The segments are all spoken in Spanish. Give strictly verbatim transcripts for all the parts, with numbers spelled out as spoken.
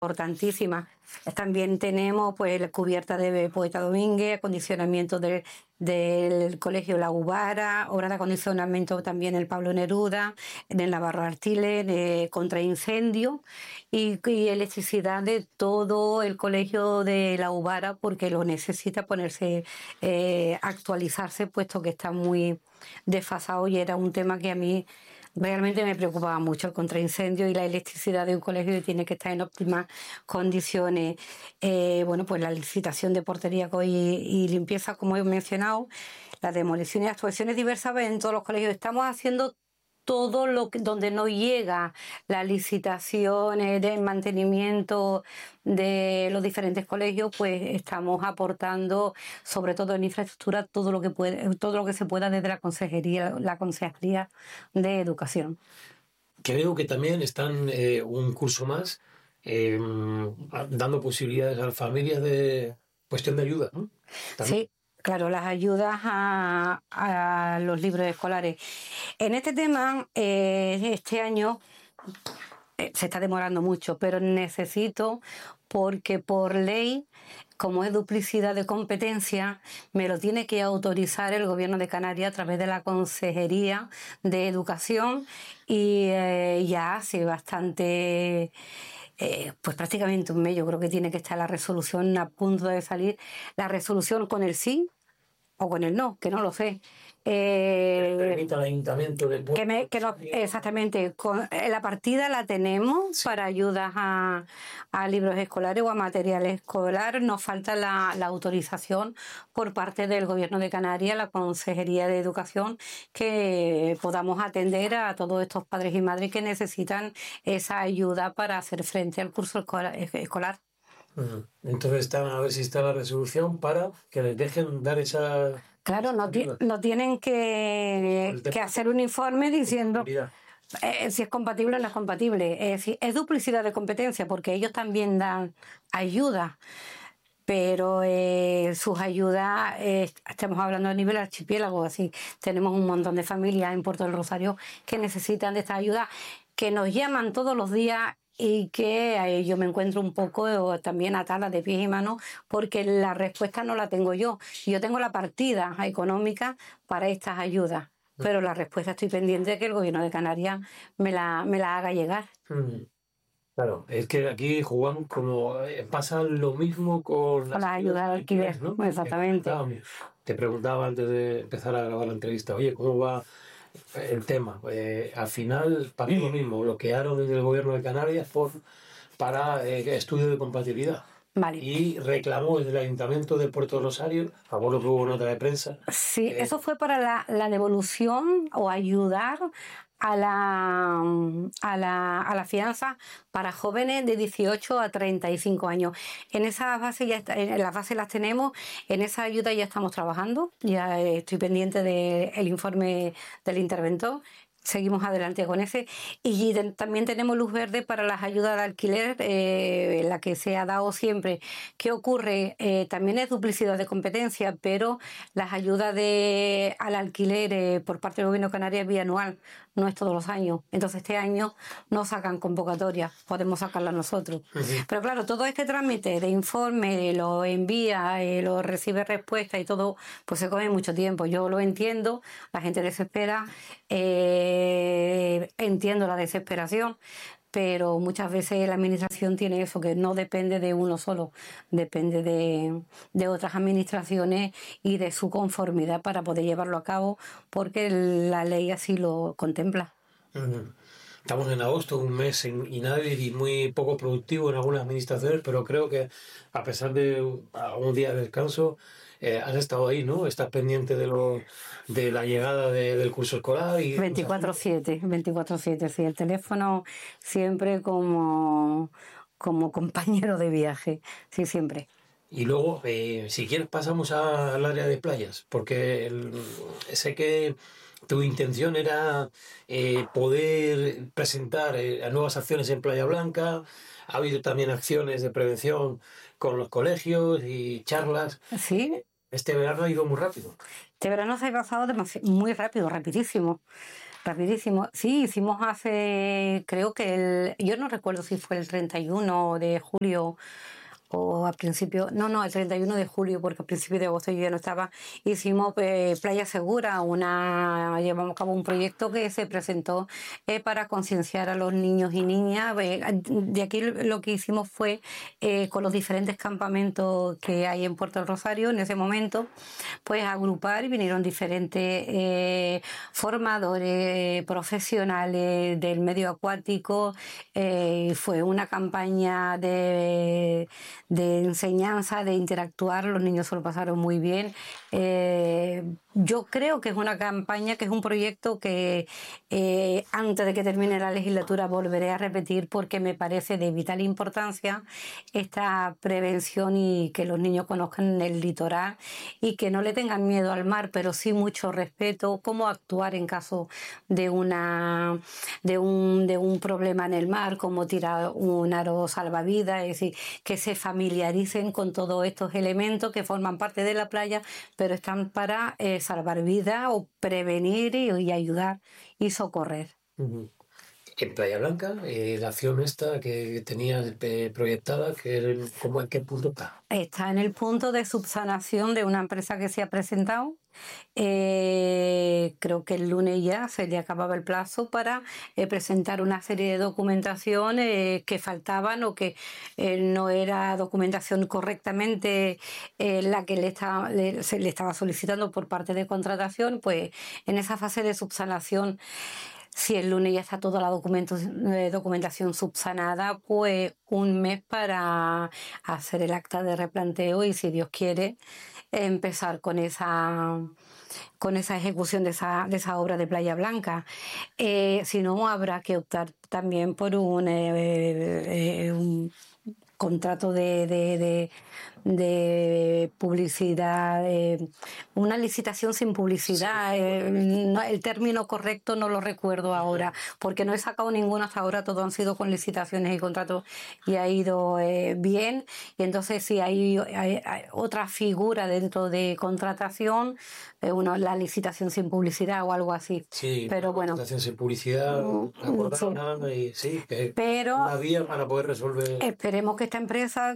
importantísimas. También tenemos pues la cubierta de Poeta Domínguez, acondicionamiento de, del Colegio La Ubara, obra de acondicionamiento también el Pablo Neruda, en el Navarro Artiles, eh, contra incendio y, y electricidad de todo el Colegio de La Ubara porque lo necesita ponerse, eh, actualizarse, puesto que está muy desfasado y era un tema que a mí realmente me preocupaba mucho, el contraincendio y la electricidad de un colegio que tiene que estar en óptimas condiciones. Eh, bueno, pues la licitación de portería y, y limpieza, como he mencionado, la demolición y actuaciones diversas en todos los colegios. Estamos haciendo todo lo que donde no llega la licitación de mantenimiento de los diferentes colegios, pues estamos aportando, sobre todo en infraestructura, todo lo que puede, todo lo que se pueda desde la consejería, la consejería de educación. Creo que también están eh, un curso más eh, dando posibilidades a las familias de cuestión de ayuda, ¿no? ¿También? Sí. Claro, las ayudas a, a los libros escolares. En este tema, eh, este año eh, se está demorando mucho, pero necesito, porque por ley, como es duplicidad de competencia, me lo tiene que autorizar el Gobierno de Canarias a través de la Consejería de Educación y eh, ya hace bastante... Eh, pues prácticamente un mes, yo creo que tiene que estar la resolución a punto de salir, la resolución con el sí o con el no, que no lo sé. Eh, permita al ayuntamiento de que me, que no, exactamente, con, la partida la tenemos sí. Para ayudas a, a libros escolares o a material escolar. Nos falta la, la autorización por parte del Gobierno de Canarias, la Consejería de Educación, que podamos atender a todos estos padres y madres que necesitan esa ayuda para hacer frente al curso escolar. Entonces están a ver si está la resolución para que les dejen dar esa... Claro, no, no tienen que, que hacer un informe diciendo eh, si es compatible o no es compatible. Es decir, es duplicidad de competencia porque ellos también dan ayuda, pero eh, sus ayudas, eh, estamos hablando a nivel archipiélago, así tenemos un montón de familias en Puerto del Rosario que necesitan de esta ayuda, que nos llaman todos los días y que eh, yo me encuentro un poco también atada de pies y manos porque la respuesta no la tengo yo. Yo tengo la partida económica para estas ayudas, pero la respuesta estoy pendiente de que el Gobierno de Canarias me la, me la haga llegar. Mm. Claro, es que aquí, Juan, como pasa lo mismo con las, las ayudas de alquiler, ¿no? Exactamente. Te preguntaba antes de empezar a grabar la entrevista, oye, ¿cómo va el tema? Eh, al final pasó lo mismo, bloquearon desde el Gobierno de Canarias por, para eh, estudio de compatibilidad. Vale. Y reclamó desde el Ayuntamiento de Puerto Rosario, a favor lo que hubo nota de prensa. Sí, eh, eso fue para la, la devolución o ayudar a la, a, la, a la fianza para jóvenes de dieciocho a treinta y cinco años. En esa base ya está, en las bases las tenemos, en esa ayuda ya estamos trabajando, ya estoy pendiente del informe del interventor. Seguimos adelante con ese y también tenemos luz verde para las ayudas de alquiler, eh, la que se ha dado siempre. ¿Qué ocurre? Eh, también es duplicidad de competencia, pero las ayudas de, al alquiler eh, por parte del Gobierno de Canarias es bianual, no es todos los años. Entonces este año no sacan convocatoria, podemos sacarla nosotros. Uh-huh. Pero claro, todo este trámite de informe, lo envía, eh, lo recibe respuesta y todo, pues se come mucho tiempo. Yo lo entiendo, la gente desespera. Eh, Eh, entiendo la desesperación, pero muchas veces la administración tiene eso, que no depende de uno solo, depende de, de otras administraciones y de su conformidad para poder llevarlo a cabo, porque la ley así lo contempla. Uh-huh. Estamos en agosto, un mes inhábil y muy poco productivo en algunas administraciones, pero creo que a pesar de un día de descanso, eh, has estado ahí, ¿no? Estás pendiente de lo de la llegada de, del curso escolar. Y veinticuatro siete, veinticuatro siete, sí, el teléfono siempre como, como compañero de viaje, sí, siempre. Y luego, eh, si quieres, pasamos a, al área de playas, porque el, sé que tu intención era eh, poder presentar eh, nuevas acciones en Playa Blanca. Ha habido también acciones de prevención con los colegios y charlas. Sí. Este verano ha ido muy rápido. Este verano se ha pasado demasiado, muy rápido, rapidísimo. Rapidísimo. Sí, hicimos hace, creo que el, yo no recuerdo si fue el treinta y uno de julio o a principio, no, no, el treinta y uno de julio, porque a principios de agosto yo ya no estaba. Hicimos eh, Playa Segura, una, llevamos a cabo un proyecto que se presentó eh, para concienciar a los niños y niñas. Eh, de aquí lo que hicimos fue eh, con los diferentes campamentos que hay en Puerto del Rosario en ese momento, pues agrupar, y vinieron diferentes eh, formadores profesionales del medio acuático. Eh, fue una campaña de de enseñanza, de interactuar, los niños se lo pasaron muy bien. Eh, yo creo que es una campaña, que es un proyecto que eh, antes de que termine la legislatura volveré a repetir, porque me parece de vital importancia esta prevención y que los niños conozcan el litoral y que no le tengan miedo al mar, pero sí mucho respeto, cómo actuar en caso de, una, de, un, de un problema en el mar, cómo tirar un aro salvavidas, es decir, que se familiaricen con todos estos elementos que forman parte de la playa, pero están para eh, salvar vidas o prevenir y, y ayudar y socorrer. Uh-huh. En Playa Blanca, eh, la acción esta que tenías eh, proyectada, que, ¿cómo, ¿en qué punto está? Está en el punto de subsanación de una empresa que se ha presentado. Eh, creo que el lunes ya se le acababa el plazo para eh, presentar una serie de documentación eh, que faltaban o que eh, no era documentación correctamente eh, la que le estaba, le, se le estaba solicitando por parte de contratación. Pues en esa fase de subsanación, si el lunes ya está toda la documento, eh, documentación subsanada, pues un mes para hacer el acta de replanteo y, si Dios quiere, empezar con esa con esa ejecución de esa, de esa obra de Playa Blanca. Eh, si no, habrá que optar también por un, eh, eh, un contrato de, de, de, de publicidad, eh, una licitación sin publicidad. Eh, no, el término correcto no lo recuerdo ahora, porque no he sacado ninguno hasta ahora, todo han sido con licitaciones y contratos y ha ido eh, bien. Y entonces, si hay, hay, hay otra figura dentro de contratación, eh, uno, la licitación sin publicidad o algo así. Sí, pero bueno, licitación sin publicidad, acordada, sí. Y sí, que pero una vía para poder resolver. Esperemos que esta empresa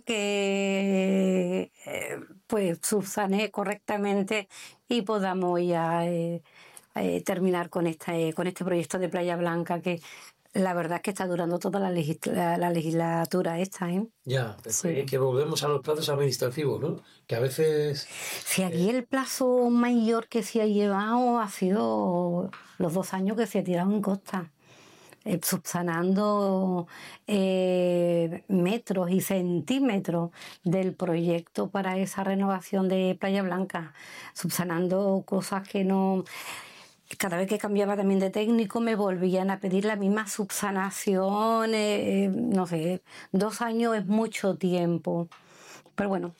que eh, pues subsane correctamente y podamos ya eh, eh, terminar con este, con este proyecto de Playa Blanca, que la verdad es que está durando toda la, legisla, la legislatura esta, ¿eh? Ya, sí. Que volvemos a los plazos administrativos, ¿no? Que a veces... Sí, aquí el plazo mayor que se ha llevado ha sido los dos años que se ha tirado en costa. Eh, subsanando eh, metros y centímetros del proyecto para esa renovación de Playa Blanca, subsanando cosas que no... Cada vez que cambiaba también de técnico me volvían a pedir la misma subsanación, eh, no sé, dos años es mucho tiempo, pero bueno,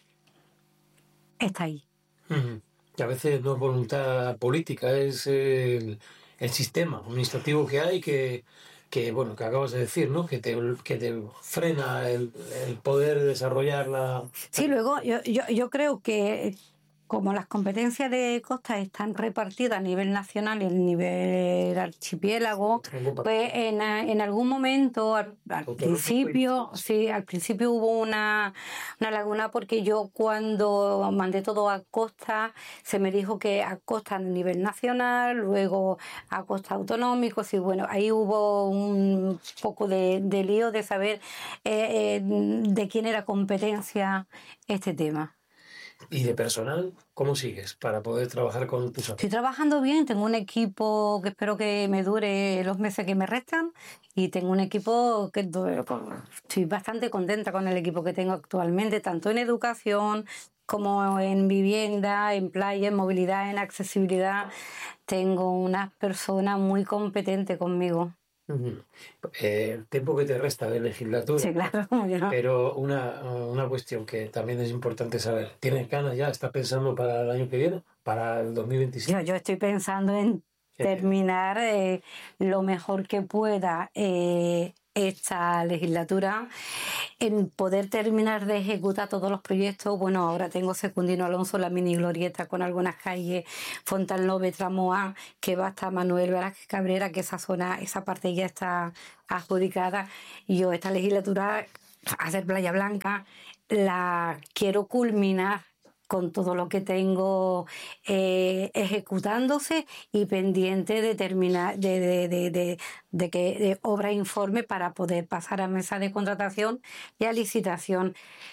está ahí. Uh-huh. Que a veces no es voluntad política, es el, el sistema administrativo que hay que... que bueno, que acabas de decir, ¿no? Que te, que te frena el, el poder desarrollar la... Sí, luego yo, yo, yo creo que como las competencias de costa están repartidas a nivel nacional y a nivel archipiélago, pues en, en algún momento, al, al principio, sí, al principio hubo una, una laguna, porque yo cuando mandé todo a costa, se me dijo que a costa a nivel nacional, luego a costa autonómico, y bueno, ahí hubo un poco de, de lío de saber eh, eh, de quién era competencia este tema. ¿Y de personal, cómo sigues para poder trabajar con tus amigos? Estoy trabajando bien, tengo un equipo que espero que me dure los meses que me restan, y tengo un equipo que estoy bastante contenta con el equipo que tengo actualmente, tanto en educación como en vivienda, en playa, en movilidad, en accesibilidad. Tengo unas personas muy competentes conmigo. Uh-huh. Eh, el tiempo que te resta de legislatura. Sí, claro. ¿No? Pero una, una cuestión que también es importante saber. ¿Tienes ganas ya? ¿Estás pensando para el año que viene? ¿Para el dos mil veintisiete? Yo, yo estoy pensando en terminar eh, lo mejor que pueda eh, esta legislatura en poder terminar de ejecutar todos los proyectos. Bueno, ahora tengo Secundino Alonso, la mini glorieta con algunas calles, Fontalnove, Tramoa, que va hasta Manuel Velázquez Cabrera, que esa zona, esa parte ya está adjudicada. Y yo esta legislatura, hacer Playa Blanca, la quiero culminar con todo lo que tengo eh, ejecutándose y pendiente de terminar de, de, de, de, de que de obra informe para poder pasar a mesa de contratación y a licitación.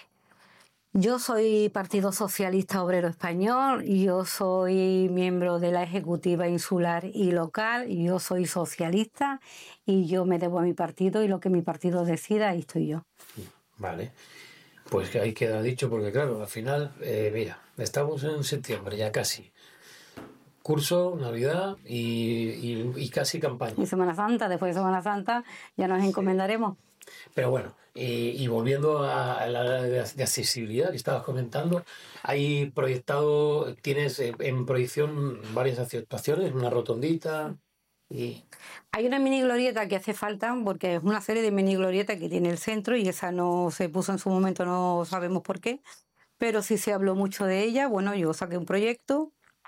Yo soy Partido Socialista Obrero Español, yo soy miembro de la Ejecutiva Insular y Local, y yo soy socialista y yo me debo a mi partido y lo que mi partido decida, ahí estoy yo. Vale. Pues que ahí queda dicho, porque claro, al final, eh, mira, estamos en septiembre ya casi. Curso, Navidad y, y, y casi campaña. Y Semana Santa, después de Semana Santa ya nos encomendaremos. Pero bueno, y, y volviendo a la de, de accesibilidad que estabas comentando, hay proyectado, tienes en proyección varias actuaciones, una rotondita y... Hay una mini glorieta que hace falta, porque es una serie de mini glorietas que tiene el centro y esa no se puso en su momento, no sabemos por qué, pero sí se habló mucho de ella. Bueno, yo saqué un proyecto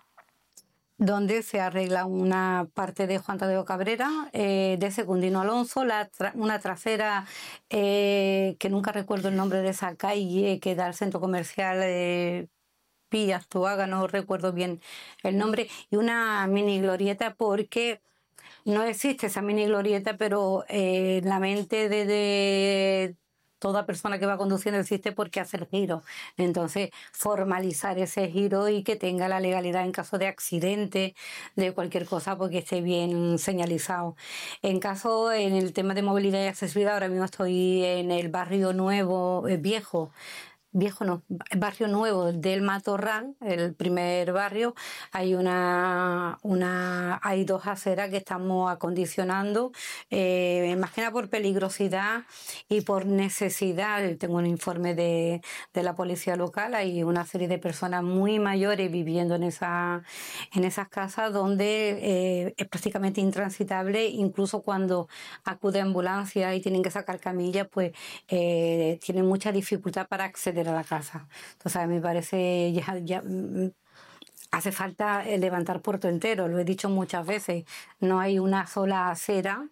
donde se arregla una parte de Juan Tadeo Cabrera, eh, de Secundino Alonso, la tra una trasera eh, que nunca recuerdo el nombre de esa calle que da al centro comercial eh, Pillas Tuaga, no recuerdo bien el nombre, y una mini glorieta porque no existe esa mini glorieta, pero eh, en la mente de, de toda persona que va conduciendo existe porque hace el giro. Entonces, formalizar ese giro y que tenga la legalidad en caso de accidente, de cualquier cosa, porque esté bien señalizado. En caso, en el tema de movilidad y accesibilidad, ahora mismo estoy en el barrio nuevo, eh, viejo, Viejo no, barrio nuevo del Matorral, el primer barrio, hay una, una hay dos aceras que estamos acondicionando, eh, más que nada por peligrosidad y por necesidad. Tengo un informe de, de la policía local, hay una serie de personas muy mayores viviendo en, esa, en esas casas donde eh, es prácticamente intransitable, incluso cuando acude ambulancia y tienen que sacar camillas, pues eh, tienen mucha dificultad para acceder a la casa. Entonces a mí me parece ya, ya hace falta levantar Puerto entero, lo he dicho muchas veces, no hay una sola acera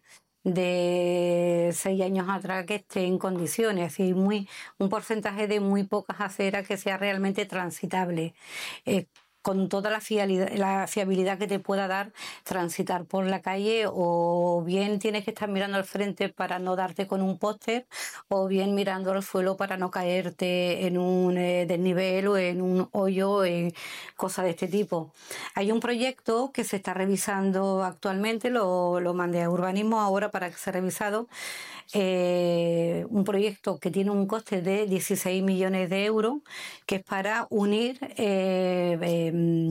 de seis años atrás que esté en condiciones, y muy un porcentaje de muy pocas aceras que sea realmente transitable. Eh, con toda la fiabilidad, la fiabilidad que te pueda dar transitar por la calle, o bien tienes que estar mirando al frente para no darte con un póster, o bien mirando al suelo para no caerte en un eh, desnivel o en un hoyo, eh, cosas de este tipo. Hay un proyecto que se está revisando actualmente, lo, lo mandé a Urbanismo ahora para que sea revisado, eh, un proyecto que tiene un coste de dieciséis millones de euros, que es para unir eh, eh,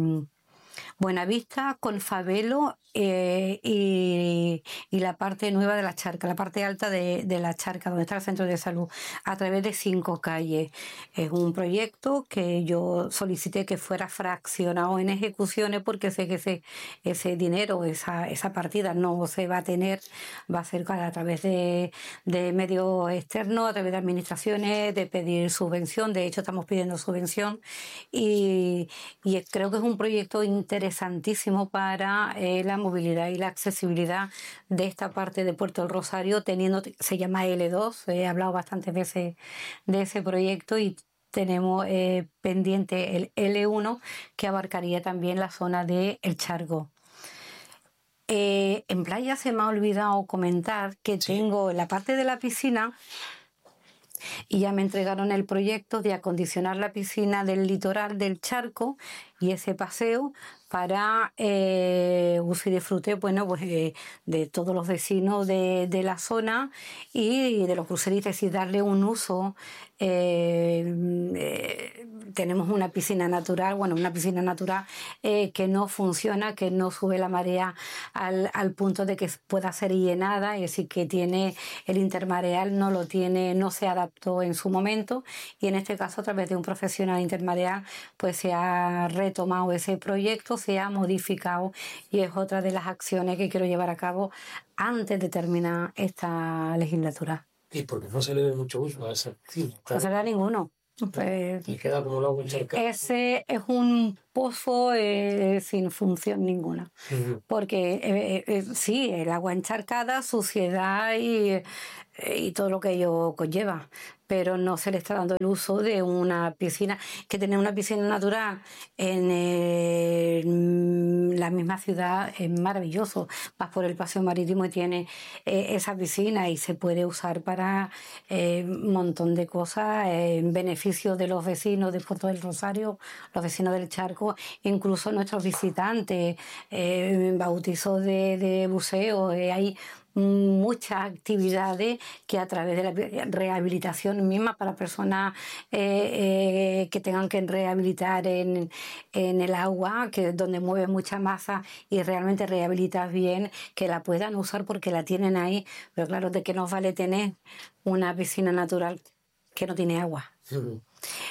Buenavista con Fabelo eh, y, y la parte nueva de la Charca, la parte alta de, de la Charca, donde está el centro de salud, a través de cinco calles. Es un proyecto que yo solicité que fuera fraccionado en ejecuciones, porque sé que ese, ese dinero, esa, esa partida no se va a tener, va a ser a través de, de medios externos, a través de administraciones, de pedir subvención. De hecho, estamos pidiendo subvención y, y creo que es un proyecto interesantísimo para eh, la movilidad y la accesibilidad de esta parte de Puerto del Rosario, teniendo, se llama L dos, he hablado bastantes veces de ese proyecto, y tenemos eh, pendiente el L uno, que abarcaría también la zona de El Charco. Eh, en playa se me ha olvidado comentar que sí. Tengo la parte de la piscina, y ya me entregaron el proyecto de acondicionar la piscina del litoral del Charco y ese paseo para eh, uso y disfrute, bueno, pues eh, de todos los vecinos de, de la zona y de los cruceristas, y darle un uso. Eh, eh, tenemos una piscina natural, bueno, una piscina natural eh, que no funciona, que no sube la marea al, al punto de que pueda ser llenada, es decir, que tiene el intermareal, no lo tiene, no se adaptó en su momento, y en este caso, a través de un profesional intermareal, pues se ha retomado retomado ese proyecto, se ha modificado y es otra de las acciones que quiero llevar a cabo antes de terminar esta legislatura. Y porque no se le ve mucho uso a esa piscina. No se le da ninguno. Pues, y queda como el agua encharcada. ese es un pozo eh, sin función ninguna. Uh-huh. Porque eh, eh, sí, el agua encharcada, suciedad y, y todo lo que ello conlleva, pero no se le está dando el uso de una piscina, que tener una piscina natural en eh, la misma ciudad es maravilloso. Vas por el paseo marítimo y tienes eh, esa piscina y se puede usar para eh, un montón de cosas en beneficio de los vecinos de Puerto del Rosario, los vecinos del Charco, incluso nuestros visitantes, eh, bautizos de, de buceo, eh, hay muchas actividades que a través de la rehabilitación misma para personas eh, eh, que tengan que rehabilitar en, en el agua, que donde mueve mucha masa y realmente rehabilitas bien, que la puedan usar porque la tienen ahí. Pero claro, ¿de qué nos vale tener una piscina natural que no tiene agua? Uh-huh.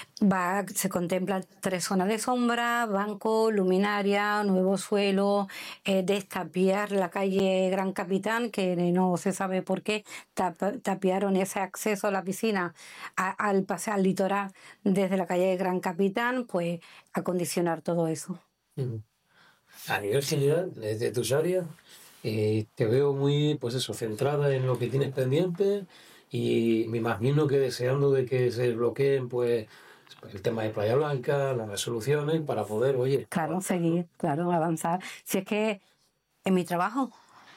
Va, se contemplan tres zonas de sombra, banco, luminaria, nuevo suelo, eh, destapiar la calle Gran Capitán, que no se sabe por qué tap, tapiaron ese acceso a la piscina a, al paseo al litoral desde la calle Gran Capitán, pues acondicionar todo eso. Uh-huh. A nivel general, desde tus áreas, eh, te veo muy, pues eso, centrada en lo que tienes pendiente y me imagino que deseando de que se desbloqueen, pues, el tema de Playa Blanca, las resoluciones, para poder, oye... Claro, seguir, claro, avanzar. Si es que en mi trabajo,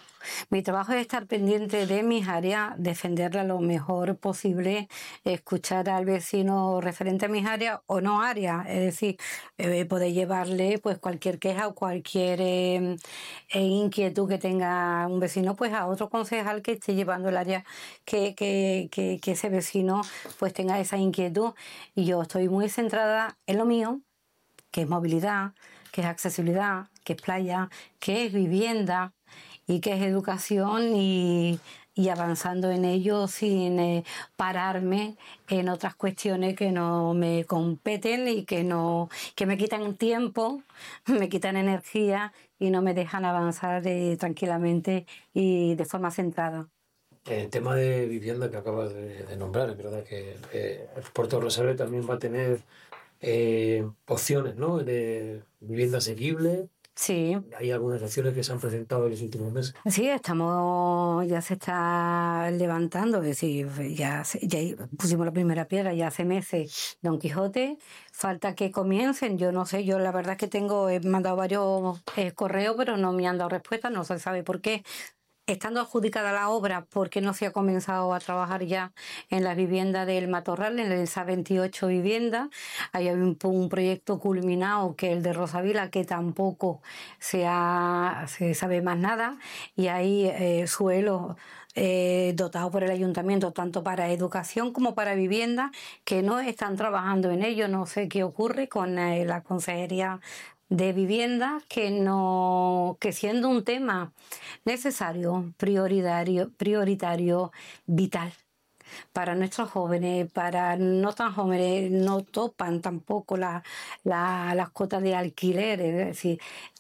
mi trabajo es estar pendiente de mis áreas, defenderla lo mejor posible, escuchar al vecino referente a mis áreas o no áreas, es decir, eh, poder llevarle pues cualquier queja o cualquier eh, eh, inquietud que tenga un vecino pues a otro concejal que esté llevando el área que, que, que, que ese vecino pues tenga esa inquietud. Y yo estoy muy centrada en lo mío, que es movilidad, que es accesibilidad, que es playa, que es vivienda y que es educación y, y avanzando en ello sin eh, pararme en otras cuestiones que no me competen y que, no, que me quitan tiempo, me quitan energía y no me dejan avanzar eh, tranquilamente y de forma centrada. El tema de vivienda que acabas de, de nombrar, es verdad que eh, el Puerto Rosario también va a tener eh, opciones, ¿no?, de vivienda asequible. Sí. Hay algunas acciones que se han presentado en los últimos meses. Sí, estamos, ya se está levantando, es decir, ya, ya pusimos la primera piedra ya hace meses Don Quijote, falta que comiencen, yo no sé, yo la verdad es que tengo, he mandado varios eh, correos, pero no me han dado respuesta, no se sabe por qué. Estando adjudicada la obra, ¿por qué no se ha comenzado a trabajar ya en la vivienda del Matorral, en esas veintiocho viviendas? Hay un, un proyecto culminado que es el de Rosavila, que tampoco se, ha, se sabe más nada, y hay eh, suelos eh, dotados por el ayuntamiento, tanto para educación como para vivienda, que no están trabajando en ello. No sé qué ocurre con eh, la Consejería de Vivienda, que no, que siendo un tema necesario, prioritario, prioritario, vital para nuestros jóvenes, para no tan jóvenes, no topan tampoco la, la, las cuotas de alquiler, es decir,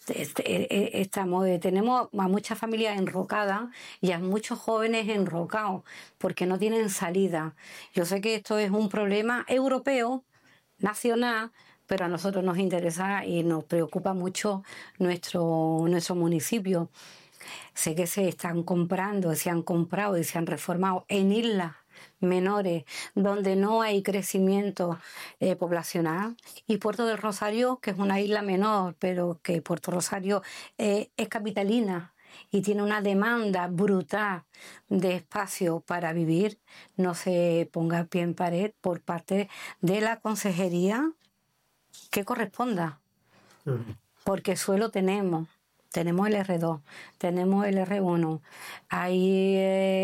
estamos, tenemos a muchas familias enrocadas y a muchos jóvenes enrocados porque no tienen salida. Yo sé que esto es un problema europeo, nacional, pero a nosotros nos interesa y nos preocupa mucho nuestro, nuestro municipio. Sé que se están comprando, se han comprado y se han reformado en islas menores donde no hay crecimiento eh, poblacional, y Puerto del Rosario, que es una isla menor, pero que Puerto Rosario eh, es capitalina y tiene una demanda brutal de espacio para vivir, no se ponga pie en pared por parte de la consejería que corresponda, uh-huh. Porque suelo tenemos, tenemos el erre dos, tenemos el erre uno, hay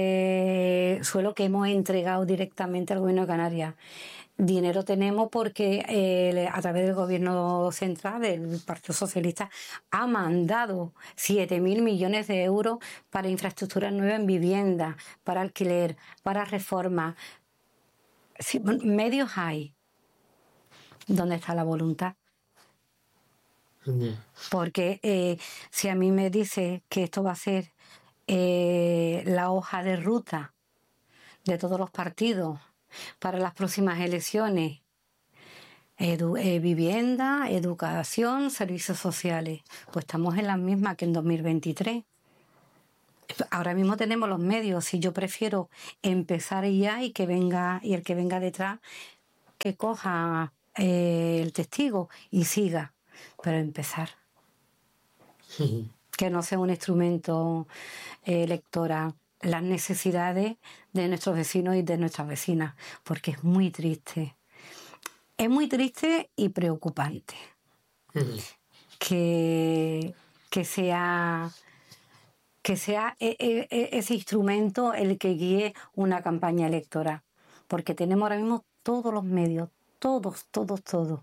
eh, suelo que hemos entregado directamente al gobierno de Canarias. Dinero tenemos porque eh, a través del gobierno central, del Partido Socialista, ha mandado siete mil millones de euros para infraestructuras nuevas en vivienda, para alquiler, para reforma. Sí, medios hay. ¿Dónde está la voluntad? Mm. Porque eh, si a mí me dice que esto va a ser eh, la hoja de ruta de todos los partidos para las próximas elecciones, edu- eh, vivienda, educación, servicios sociales, pues estamos en las mismas que en dos mil veintitrés. Ahora mismo tenemos los medios y yo prefiero empezar ya y que venga, y el que venga detrás que coja eh, el testigo y siga, pero empezar. Que no sea un instrumento eh, electoral, las necesidades de nuestros vecinos y de nuestras vecinas, porque es muy triste. Es muy triste y preocupante que, que sea, que sea e- e- e- ese instrumento el que guíe una campaña electoral, porque tenemos ahora mismo todos los medios, todos, todos, todos.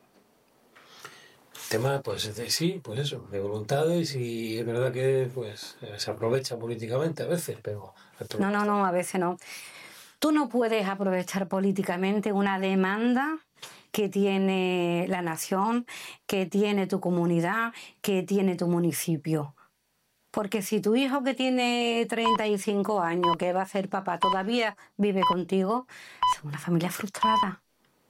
Tema, pues de- sí, pues eso, de voluntades, y es verdad que pues eh, se aprovecha políticamente a veces, pero el No, problema no, está. no, a veces no. Tú no puedes aprovechar políticamente una demanda que tiene la nación, que tiene tu comunidad, que tiene tu municipio. Porque si tu hijo que tiene treinta y cinco años, que va a ser papá, todavía vive contigo, es una familia frustrada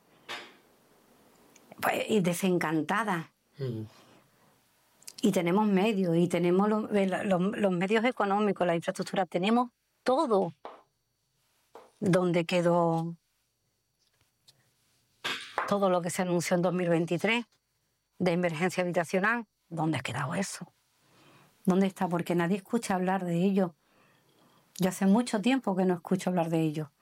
pues, y desencantada. Mm. Y tenemos medios, y tenemos los, los, los medios económicos, la infraestructura, tenemos todo. ¿Dónde quedó todo lo que se anunció en dos mil veintitrés de emergencia habitacional? ¿Dónde ha quedado eso? ¿Dónde está? Porque nadie escucha hablar de ello. Yo hace mucho tiempo que no escucho hablar de ello.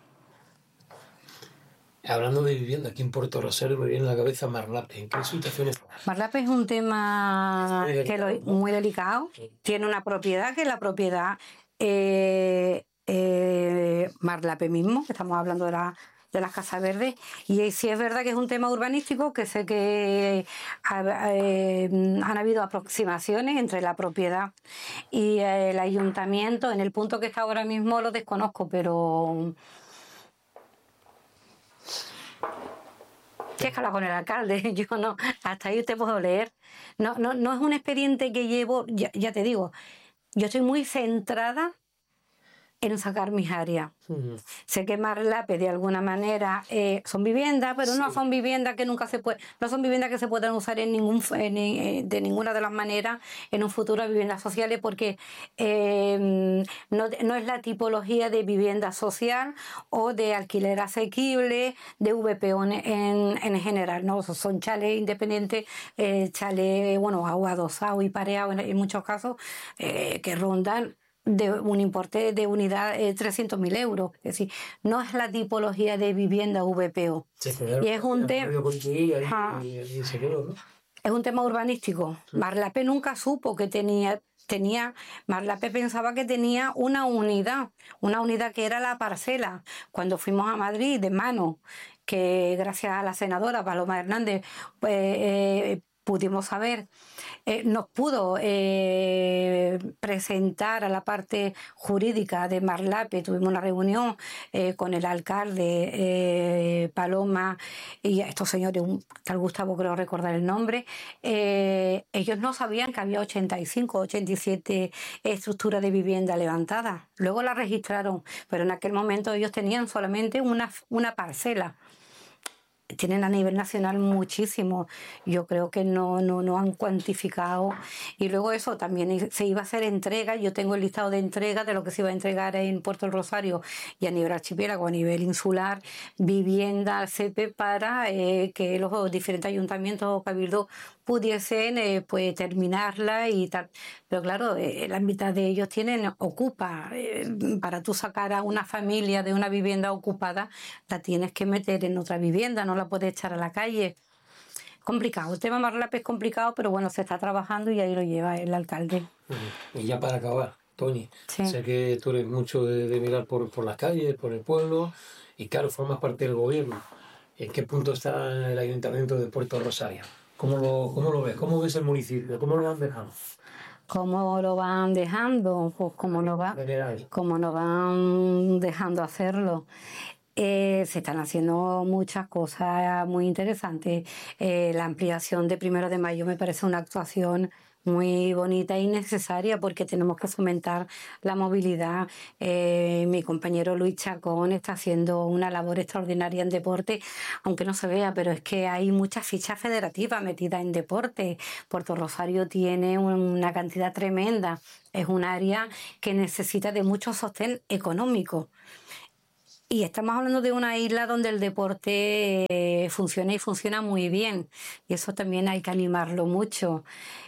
Hablando de vivienda, aquí en Puerto Rosario me viene a la cabeza Marlape. ¿En qué situación está? Marlape es un tema Muy que lo, delicado, ¿no? muy delicado. Tiene una propiedad que es la propiedad eh, eh, Marlape mismo, que estamos hablando de, la, de las Casas Verdes. Y sí es verdad que es un tema urbanístico, que sé que ha- eh, han habido aproximaciones entre la propiedad y el ayuntamiento. En el punto que está ahora mismo lo desconozco, pero... Sí, es que hablar con el alcalde, yo no, hasta ahí te puedo leer. No, no, no es un expediente que llevo, ya, ya te digo, yo estoy muy centrada en sacar mis áreas. Mm. Sé que Marlape de alguna manera eh, son viviendas, pero no Sí. son viviendas que nunca se pueden, no son viviendas que se puedan usar en ningún fu- en, eh, de ninguna de las maneras en un futuro, viviendas sociales, porque eh, no, no es la tipología de vivienda social o de alquiler asequible, de V P O en, en, en general, no son chales independientes, eh, chales, bueno, aguadosados y pareados en, en muchos casos, eh, que rondan de un importe de unidad eh, trescientos mil euros. Es decir, no es la tipología de vivienda V P O. Se quedaron Y es un, te- medio coincidí ahí Ajá. y, y se quedó, ¿no? es un tema urbanístico. Marlape nunca supo que tenía, tenía, Marlape pensaba que tenía una unidad, una unidad que era la parcela. Cuando fuimos a Madrid de mano, que gracias a la senadora Paloma Hernández, pues, eh, pudimos saber, eh, nos pudo eh, presentar a la parte jurídica de Marlape. Tuvimos una reunión eh, con el alcalde eh, Paloma y a estos señores, un tal Gustavo, creo recordar el nombre. Eh, ellos no sabían que había ochenta y cinco, ochenta y siete estructuras de vivienda levantadas. Luego la registraron, pero en aquel momento ellos tenían solamente una, una parcela. Tienen a nivel nacional muchísimo. Yo creo que no, no, no han cuantificado. Y luego eso también se iba a hacer entrega. Yo tengo el listado de entrega de lo que se iba a entregar en Puerto del Rosario y a nivel archipiélago, a nivel insular, vivienda, C P, para eh, que los diferentes ayuntamientos o cabildos pudiesen eh, pues terminarla y tal. Pero claro, eh, la mitad de ellos tienen ocupa. Eh, para tú sacar a una familia de una vivienda ocupada, la tienes que meter en otra vivienda, no la puedes echar a la calle. Complicado. El tema Marlape es complicado, pero bueno, se está trabajando y ahí lo lleva el alcalde. Mm. Y ya para acabar, Toni, Sí. sé que tú eres mucho de, de mirar por, por las calles, por el pueblo, y claro, formas parte del gobierno. ¿En qué punto está el ayuntamiento de Puerto Rosario? ¿Cómo lo, cómo lo ves? ¿Cómo ves el municipio? ¿Cómo lo han dejado? ¿Cómo lo van dejando? Pues como lo va, General. como lo van dejando hacerlo. Eh, se están haciendo muchas cosas muy interesantes. Eh, la ampliación de Primero de Mayo me parece una actuación muy bonita y necesaria porque tenemos que fomentar la movilidad. Eh, mi compañero Luis Chacón está haciendo una labor extraordinaria en deporte, aunque no se vea, pero es que hay muchas fichas federativas metidas en deporte. Puerto Rosario tiene una cantidad tremenda. Es un área que necesita de mucho sostén económico. Y estamos hablando de una isla donde el deporte eh, funciona y funciona muy bien. Y eso también hay que animarlo mucho.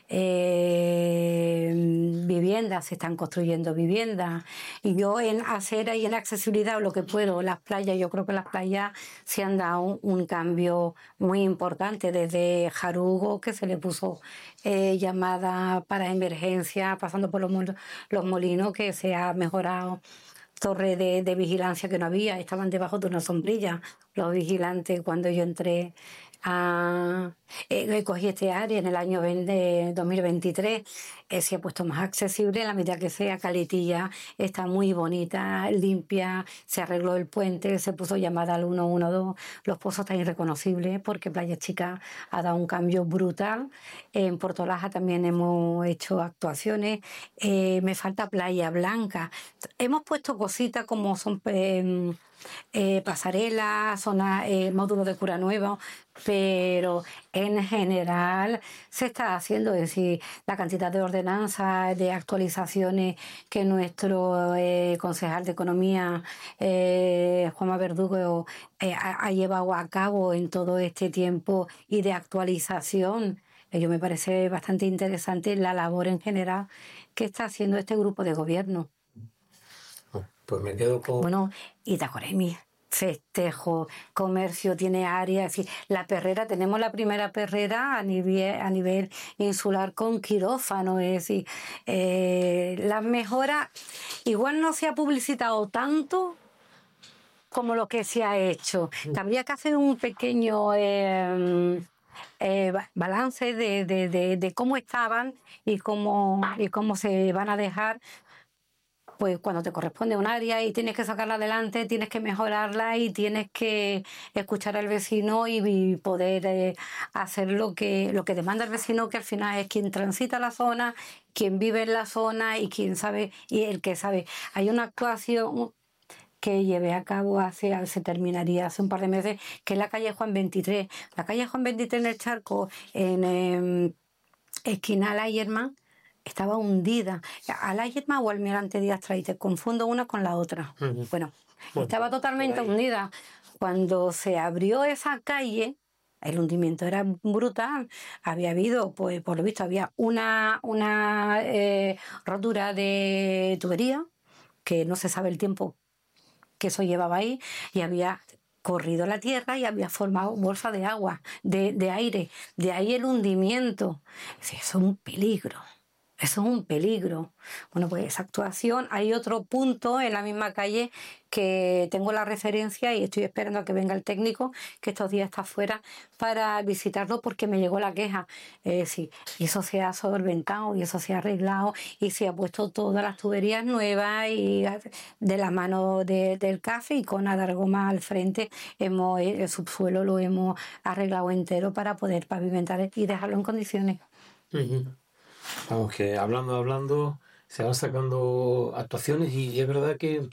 Eh, viviendas, se están construyendo viviendas. Y yo en acera y en accesibilidad lo que puedo, las playas, yo creo que las playas se han dado un, un cambio muy importante. Desde Jarugo, que se le puso eh, llamada para emergencia, pasando por los, mol- los molinos, que se ha mejorado torre de, de vigilancia que no había, estaban debajo de una sombrilla los vigilantes cuando yo entré a... Eh, cogí este área en el año veinte dos mil veintitrés, eh, se ha puesto más accesible en la medida que sea. Caletilla está muy bonita, limpia, se arregló el puente, se puso llamada al uno uno dos, los pozos están irreconocibles porque Playa Chica ha dado un cambio brutal. En Puerto Laja también hemos hecho actuaciones. Eh, me falta Playa Blanca. Hemos puesto cositas como son eh, eh, pasarelas, zona, eh, módulos de cura nueva, pero en general se está haciendo. Es decir, la cantidad de ordenanzas, de actualizaciones que nuestro eh, concejal de Economía, eh, Juanma Verdugo, eh, ha, ha llevado a cabo en todo este tiempo y de actualización. Eh, Yo me parece bastante interesante la labor en general que está haciendo este grupo de gobierno. Pues me quedo con... Bueno, Itacoremi, festejo, comercio, tiene área. Es decir, la perrera, tenemos la primera perrera a nivel, a nivel insular con quirófano. Es decir, eh, las mejoras, igual no se ha publicitado tanto como lo que se ha hecho. Habría que hacer un pequeño eh, eh, ba- balance de, de- de- de cómo estaban y cómo, y cómo se van a dejar. Pues cuando te corresponde un área y tienes que sacarla adelante, tienes que mejorarla y tienes que escuchar al vecino y, y poder eh, hacer lo que, lo que demanda el vecino, que al final es quien transita la zona, quien vive en la zona y quien sabe, y el que sabe. Hay una actuación que llevé a cabo hace, se terminaría hace un par de meses, que es la calle Juan veintitrés. La calle Juan veintitrés en el Charco, en eh, esquina La Yerma, estaba hundida. A La Yerma o Almirante Díaz Traite, confundo una con la otra. Ujú. Bueno, Bueno, estaba totalmente por ahí. hundida. Cuando se abrió esa calle, el hundimiento era brutal. Había habido, pues por lo visto, había una, una eh, rotura de tubería, que no se sabe el tiempo que eso llevaba ahí, y había corrido la tierra y había formado bolsa de agua, de, de aire. De ahí el hundimiento. Sí, eso es un peligro. Eso es un peligro. Bueno, pues esa actuación. Hay otro punto en la misma calle que tengo la referencia y estoy esperando a que venga el técnico, que estos días está fuera, para visitarlo porque me llegó la queja. Eh, sí, y eso se ha solventado y eso se ha arreglado y se ha puesto todas las tuberías nuevas y de la mano de, del café y con Adargoma al frente. Hemos, el subsuelo lo hemos arreglado entero para poder pavimentar y dejarlo en condiciones. Ujú. Vamos, que hablando, hablando, se van sacando actuaciones y es verdad que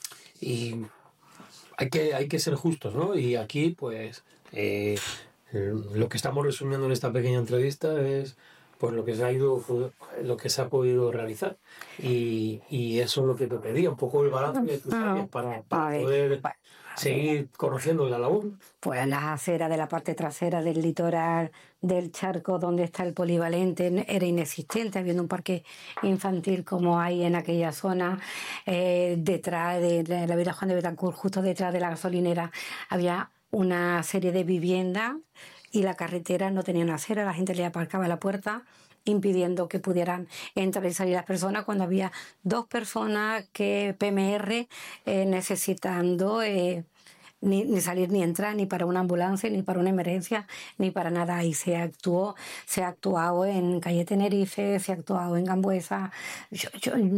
y hay que, hay que ser justos, ¿no? Y aquí, pues, eh, eh, lo que estamos resumiendo en esta pequeña entrevista es pues lo que se ha ido, lo que se ha podido realizar. Y, y eso es lo que te pedía, un poco el balance de tus áreas para, para A ver, poder pues, seguir conociendo la labor. pues las aceras de la parte trasera del litoral del Charco, donde está el polivalente, n- era inexistente, habiendo un parque infantil como hay en aquella zona. Eh, detrás de la la Avenida Juan de Betancourt, justo detrás de la gasolinera, había una serie de viviendas y la carretera no tenía una acera, la gente le aparcaba a la puerta impidiendo que pudieran entrar y salir las personas cuando había dos personas que P M R eh, necesitando eh, ni, ni salir ni entrar ni para una ambulancia ni para una emergencia ni para nada. Y se actuó, se ha actuado en calle Tenerife, se ha actuado en Gambuesa. Yo, yo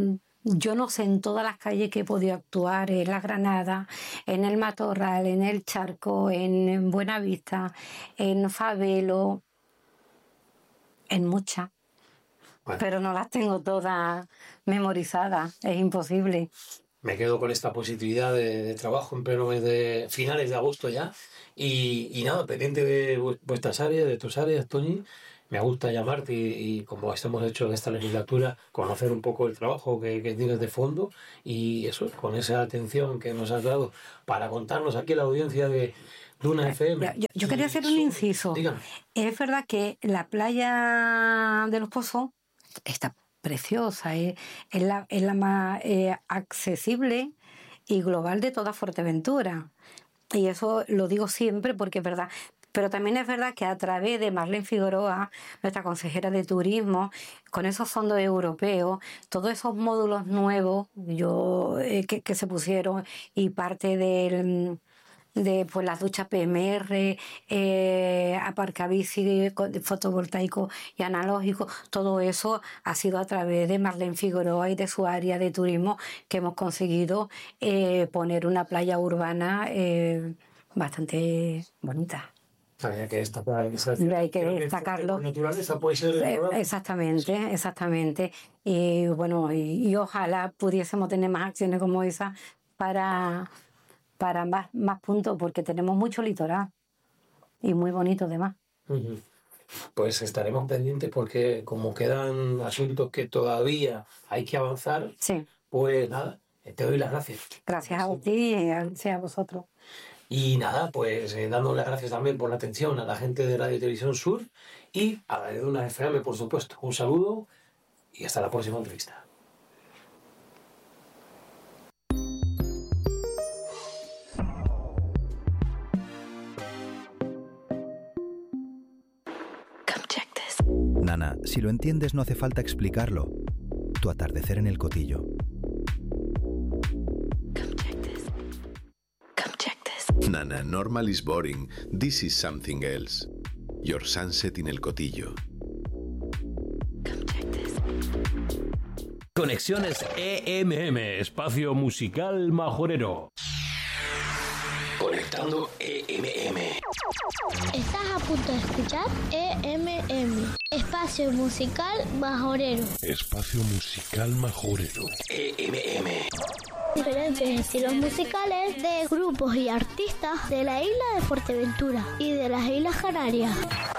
yo no sé en todas las calles que he podido actuar, en La Granada, en el Matorral, en el Charco, en Buenavista, en Fabelo, en muchas. Bueno. Pero no las tengo todas memorizadas, es imposible. Me quedo con esta positividad de, de trabajo en pleno mes de finales de agosto ya. Y, y nada, pendiente de vuestras áreas, de tus áreas, Toñi. Me gusta llamarte y, y como hemos hecho en esta legislatura, conocer un poco el trabajo que, que tienes de fondo y eso, con esa atención que nos has dado para contarnos aquí a la audiencia de Duna F M. Yo, yo quería hacer un inciso. Dígame. Es verdad que la playa de Los Pozos está preciosa, es, es, la, es la más eh, accesible y global de toda Fuerteventura. Y eso lo digo siempre porque es verdad. Pero también es verdad que a través de Marlene Figueroa, nuestra consejera de turismo, con esos fondos europeos, todos esos módulos nuevos yo eh, que, que se pusieron y parte del... de pues las duchas P M R, eh, aparcabici fotovoltaico y analógico, todo eso ha sido a través de Marlene Figueroa y de su área de turismo que hemos conseguido eh, poner una playa urbana eh, bastante bonita. Había que destacar, hay que destacarlo. Naturaleza puede ser. Exactamente, exactamente. Y bueno, y, y ojalá pudiésemos tener más acciones como esa para, para más, más puntos, porque tenemos mucho litoral y muy bonito además. Uh-huh. Pues estaremos pendientes porque como quedan asuntos que todavía hay que avanzar, sí. Pues nada, te doy las gracias. Gracias a ti y a vosotros. Y nada, pues eh, dándole las gracias también por la atención a la gente de Radio Televisión Sur y a la de Duna F M, por supuesto. Un saludo y hasta la próxima entrevista. Nana, si lo entiendes no hace falta explicarlo. Tu atardecer en el Cotillo. Nana, normal is boring. This is something else. Your sunset in el Cotillo. Conexiones E M M, espacio musical majorero. Conectando E M M. Estás a punto de escuchar E M M, espacio musical majorero. Espacio musical majorero. E M M. Diferentes estilos musicales de grupos y artistas de la isla de Fuerteventura y de las Islas Canarias.